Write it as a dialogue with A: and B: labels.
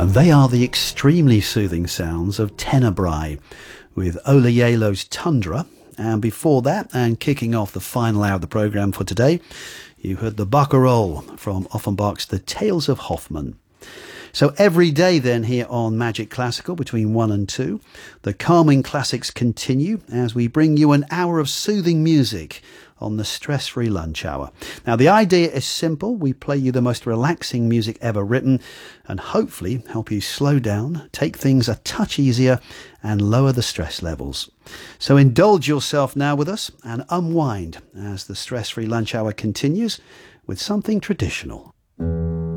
A: They are the extremely soothing sounds of Tenebrae with Ola Yelo's Tundra. And before that, and kicking off the final hour of the programme for today, you heard the Barcarolle from Offenbach's The Tales of Hoffmann. So every day then here on Magic Classical between 1 and 2, the calming classics continue as we bring you an hour of soothing music on the stress-free lunch hour. Now the idea is simple. We play you the most relaxing music ever written and hopefully help you slow down, take things a touch easier and lower the stress levels. So indulge yourself now with us and unwind as the stress-free lunch hour continues with something traditional.